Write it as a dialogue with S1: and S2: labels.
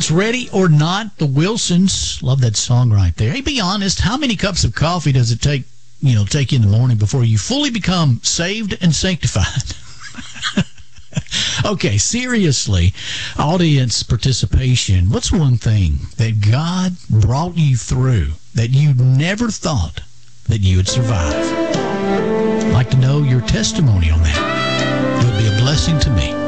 S1: It's Ready or Not, the Wilsons. Love that song right there. Hey, be honest, how many cups of coffee does it take you in the morning before you fully become saved and sanctified? Okay, seriously, audience participation. What's one thing that God brought you through that you never thought that you would survive? I'd like to know your testimony on that. It would be a blessing to me.